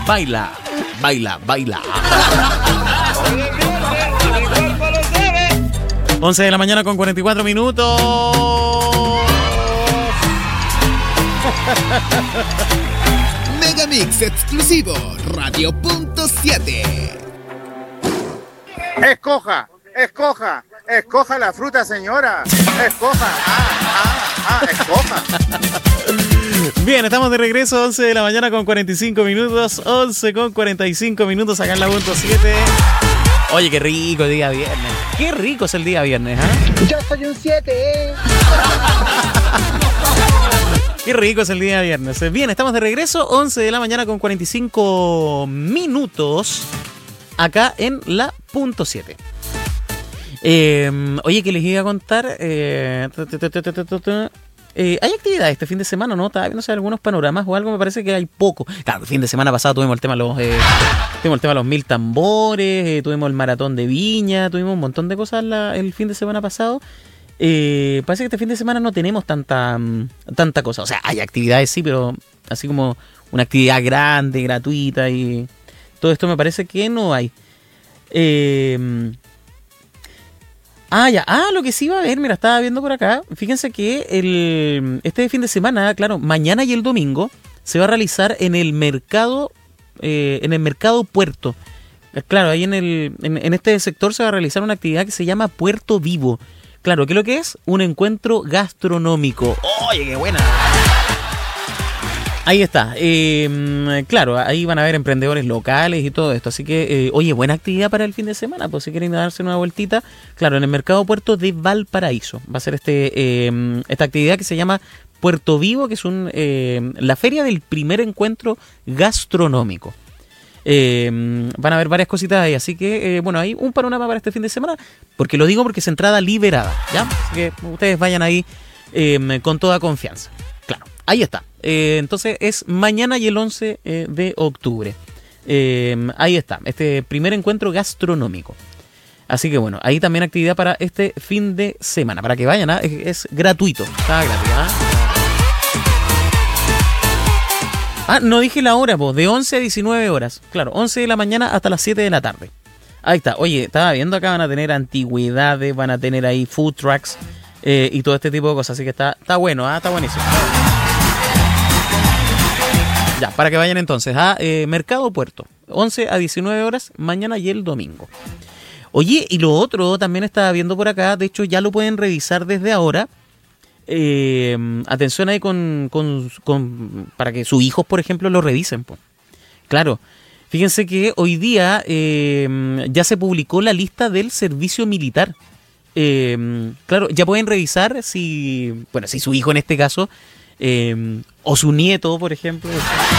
baila, baila, baila. 11 de la mañana con 44 minutos. Megamix exclusivo, Radio.7. Escoja la fruta, señora. Escoja. Escoja. Bien, estamos de regreso, 11 de la mañana con 45 minutos. 11 con 45 minutos acá en la punto 7. Oye, qué rico el día viernes. Qué rico es el día viernes, ¿eh? Yo soy un 7. Qué rico es el día viernes. Bien, estamos de regreso, 11 de la mañana con 45 minutos, acá en la punto 7. Oye, que les iba a contar. Hay actividades este fin de semana, ¿no? Estaba viendo algunos panoramas o algo, me parece que hay poco. Claro, el fin de semana pasado tuvimos el tema de los 1000 tambores, tuvimos el maratón de Viña, tuvimos un montón de cosas el fin de semana pasado. Parece que este fin de semana no tenemos tanta cosa. O sea, hay actividades sí, pero así como una actividad grande, gratuita y todo esto me parece que no hay. Lo que sí va a haber, mira, estaba viendo por acá. Fíjense que este fin de semana, claro, mañana y el domingo se va a realizar en el mercado Puerto. Claro, ahí en este sector se va a realizar una actividad que se llama Puerto Vivo. Claro, ¿qué es lo que es? Un encuentro gastronómico. ¡Oye, qué buena! Ahí está. Claro, ahí van a haber emprendedores locales y todo esto. Así que, oye, buena actividad para el fin de semana. Pues si quieren darse una vueltita, claro, en el Mercado Puerto de Valparaíso. Va a ser esta actividad que se llama Puerto Vivo, que es la feria del primer encuentro gastronómico. Van a haber varias cositas ahí, así que bueno, hay un panorama para este fin de semana, porque lo digo porque es entrada liberada, ¿ya? Así que ustedes vayan ahí con toda confianza. Claro, ahí está. Entonces es mañana y el 11 de octubre. Ahí está, este primer encuentro gastronómico. Así que bueno, ahí también actividad para este fin de semana, para que vayan, es gratuito, está gratis, no dije la hora, de 11 a 19 horas. Claro, 11 de la mañana hasta las 7 de la tarde. Ahí está. Oye, estaba viendo acá, van a tener antigüedades, van a tener ahí food trucks y todo este tipo de cosas. Así que está bueno, está buenísimo. Ya, para que vayan entonces a Mercado Puerto. 11 a 19 horas, mañana y el domingo. Oye, y lo otro también estaba viendo por acá. De hecho, ya lo pueden revisar desde ahora. Atención ahí para que sus hijos, por ejemplo, lo revisen. Po. Claro, fíjense que hoy día ya se publicó la lista del servicio militar. Claro, ya pueden revisar si su hijo en este caso, o su nieto, por ejemplo,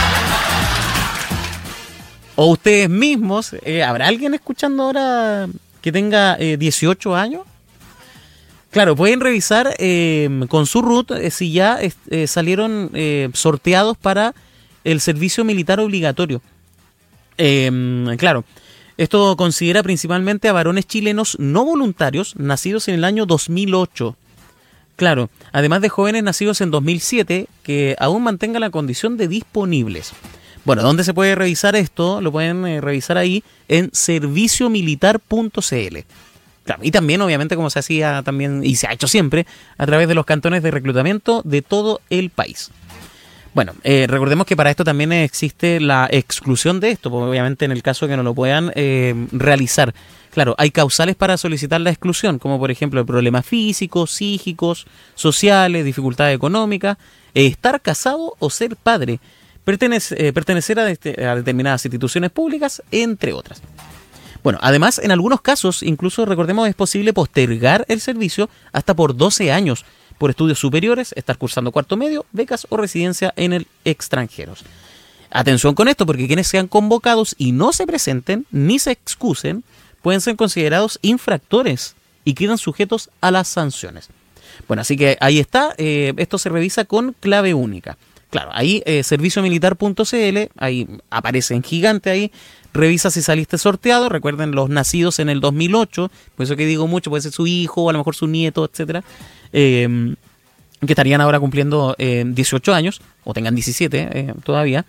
o ustedes mismos, ¿habrá alguien escuchando ahora que tenga 18 años? Claro, pueden revisar con su RUT si ya salieron sorteados para el servicio militar obligatorio. Claro, esto considera principalmente a varones chilenos no voluntarios nacidos en el año 2008. Claro, además de jóvenes nacidos en 2007 que aún mantengan la condición de disponibles. Bueno, ¿dónde se puede revisar esto? Lo pueden revisar ahí en serviciomilitar.cl. Claro, y también, obviamente, como se hacía también y se ha hecho siempre, a través de los cantones de reclutamiento de todo el país. Bueno, recordemos que para esto también existe la exclusión de esto, porque obviamente en el caso que no lo puedan realizar. Claro, hay causales para solicitar la exclusión, como por ejemplo problemas físicos, psíquicos, sociales, dificultades económicas, estar casado o ser padre, pertenecer a determinadas instituciones públicas, entre otras. Bueno, además, en algunos casos, incluso recordemos, es posible postergar el servicio hasta por 12 años por estudios superiores, estar cursando cuarto medio, becas o residencia en el extranjero. Atención con esto, porque quienes sean convocados y no se presenten ni se excusen pueden ser considerados infractores y quedan sujetos a las sanciones. Bueno, así que ahí está, esto se revisa con clave única. Claro, ahí serviciomilitar.cl, ahí aparece en gigante ahí, revisa si saliste sorteado, recuerden los nacidos en el 2008, por eso que digo mucho, puede ser su hijo o a lo mejor su nieto, etcétera, que estarían ahora cumpliendo 18 años, o tengan 17 todavía.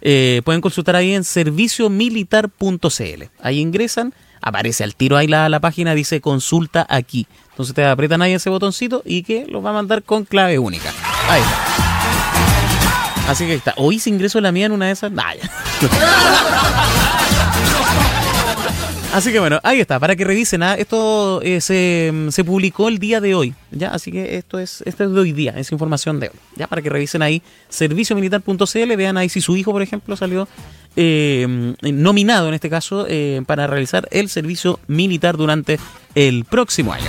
pueden consultar ahí en serviciomilitar.cl. Ahí ingresan, aparece al tiro ahí la página, dice consulta aquí. Entonces te aprietan ahí ese botoncito y que los va a mandar con clave única. Ahí está. Así que ahí está. Hoy si ingreso la mía en una de esas, nah, ya. Así que bueno, ahí está, para que revisen. Esto se publicó el día de hoy, ¿ya? Así que esto es de hoy día, es información de hoy, ¿ya? Para que revisen ahí serviciomilitar.cl, vean ahí si su hijo, por ejemplo, salió nominado en este caso para realizar el servicio militar durante el próximo año.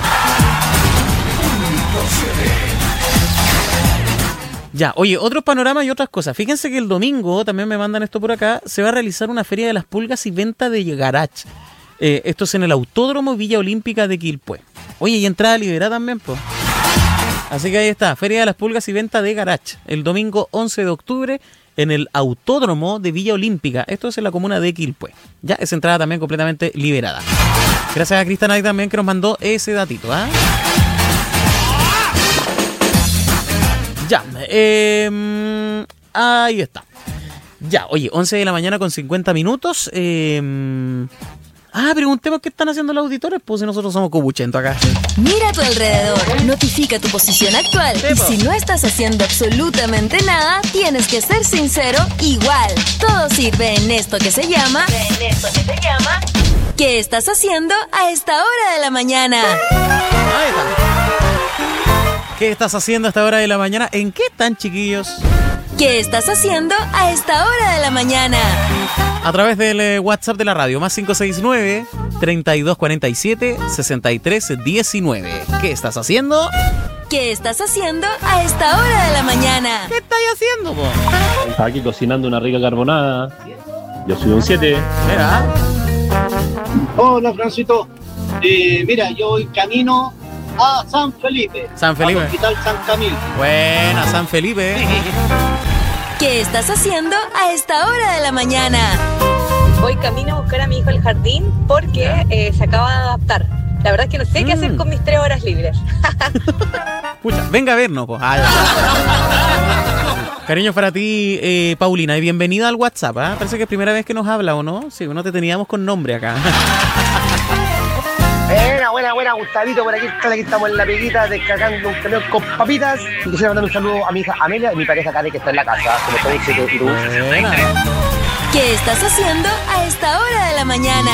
Ya, oye, otros panoramas y otras cosas. Fíjense que el domingo, también me mandan esto por acá, se va a realizar una feria de las pulgas y venta de garage. Esto es en el Autódromo Villa Olímpica de Quilpué. Oye, y entrada liberada también, pues. Así que ahí está, Feria de las Pulgas y Venta de Garage, el domingo 11 de octubre en el Autódromo de Villa Olímpica. Esto es en la comuna de Quilpué. Ya, es entrada también completamente liberada. Gracias a Cristian ahí también que nos mandó ese datito, ¿ah? Ya, ahí está. Ya, oye, 11 de la mañana con 50 minutos. Preguntemos qué están haciendo los auditores, pues si nosotros somos cobuchentos acá. Mira a tu alrededor, notifica tu posición actual. Y si no estás haciendo absolutamente nada, tienes que ser sincero igual. Todo sirve en esto que se llama... ¿Qué estás haciendo a esta hora de la mañana? Ahí está. ¿Qué estás haciendo a esta hora de la mañana? ¿En qué están, chiquillos? ¿Qué estás haciendo a esta hora de la mañana? A través del WhatsApp de la radio, más 569-3247-6319. ¿Qué estás haciendo? ¿Qué estás haciendo a esta hora de la mañana? ¿Qué estáis haciendo, po? Estaba aquí cocinando una rica carbonada. Yo soy un 7. Mira. Hola, Francito. Mira, yo voy camino a San Felipe. San Felipe. Al Hospital San Camilo. Buena, San Felipe. ¿Qué estás haciendo a esta hora de la mañana? Voy camino a buscar a mi hijo al jardín porque se acaba de adaptar. La verdad es que no sé qué hacer con mis 3 horas libres. Pucha, venga a vernos, po. Cariños para ti, Paulina, y bienvenida al WhatsApp, ¿eh? Parece que es primera vez que nos habla, ¿o no? Sí, no te teníamos con nombre acá. Buena, Gustavito, por aquí estamos en la peguita descargando un camión con papitas. Y quisiera mandar un saludo a mi hija Amelia y mi pareja Karen, que está en la casa, como todo éxito y tú. ¿Qué estás haciendo a esta hora de la mañana?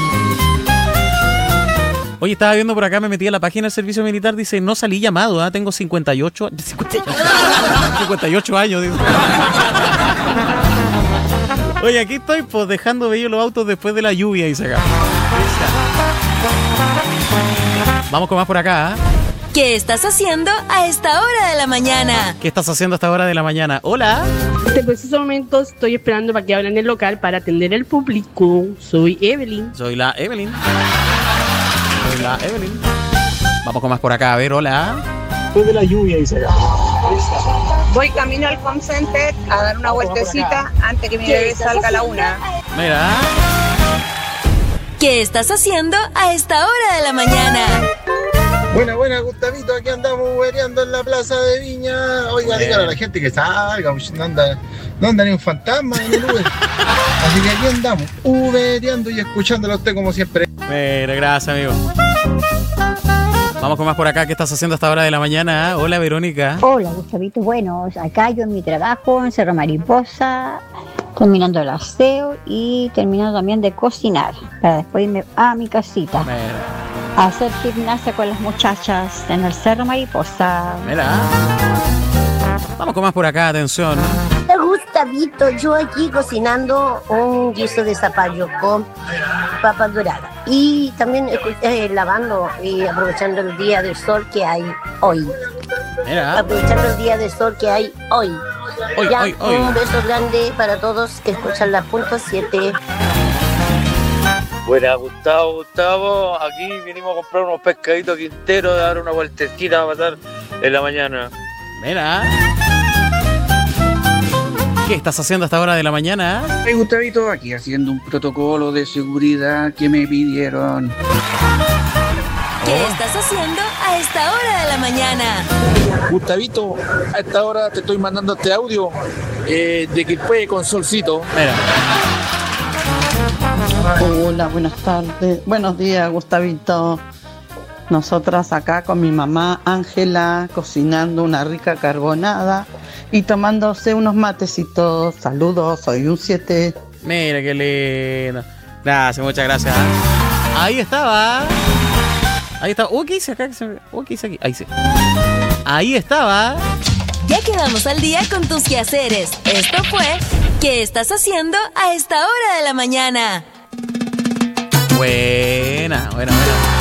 Oye, estaba viendo por acá, me metí a la página del servicio militar, dice, no salí llamado, ¿eh? Tengo 58 años. Dice. Oye, aquí estoy, pues, dejando bellos los autos después de la lluvia, dice acá. Vamos con más por acá, ¿eh? ¿Qué estás haciendo a esta hora de la mañana? ¿Qué estás haciendo a esta hora de la mañana? Hola. En este preciso momento estoy esperando para que abran el local para atender al público. Soy Evelyn. Soy la Evelyn. Vamos con más por acá, a ver, hola. Después de la lluvia, dice. Voy camino al home center a dar una vueltecita antes que mi bebé salga a la 1. Mira. ¿Qué estás haciendo a esta hora de la mañana? Buena, Gustavito, aquí andamos ubereando en la plaza de Viña. Oiga, dígale a la gente que salga, no anda ni un fantasma en el Uber. Así que aquí andamos, ubereando y escuchándolo a usted como siempre. Mira, gracias, amigo. Vamos con más por acá. ¿Qué estás haciendo a esta hora de la mañana? Hola, Verónica. Hola, Gustavito. Bueno, acá yo en mi trabajo, en Cerro Mariposa, terminando el aseo y terminando también de cocinar, para después irme a mi casita. Mira. A hacer gimnasia con las muchachas en el Cerro Mariposa. Mira. Vamos con más por acá, atención. Gustavito, yo aquí cocinando un guiso de zapallo con papas doradas. Y también lavando y aprovechando el día del sol que hay hoy. Mira. Aprovechando el día del sol que hay hoy. Hoy. Un beso grande para todos que escuchan la .7. Buena, Gustavo, aquí vinimos a comprar unos pescaditos quinteros, a dar una vueltecita a pasar en la mañana. Mira. ¿Qué estás haciendo a esta hora de la mañana? Hey, Gustavito, aquí haciendo un protocolo de seguridad que me pidieron. ¿Qué estás haciendo a esta hora de la mañana? Gustavito, a esta hora te estoy mandando este audio de Quilpué con solcito. Mira. Hola, buenas tardes. Buenos días, Gustavito. Nosotras acá con mi mamá Ángela cocinando una rica carbonada y tomándose unos matecitos. Saludos, soy un 7. Mira qué lindo. Gracias, muchas gracias. Ahí estaba. Ahí estaba. ¿Qué hice acá? ¿Qué hice aquí? Ahí sí. Ahí estaba. Ya quedamos al día con tus quehaceres. Esto fue ¿Qué estás haciendo a esta hora de la mañana? Buena.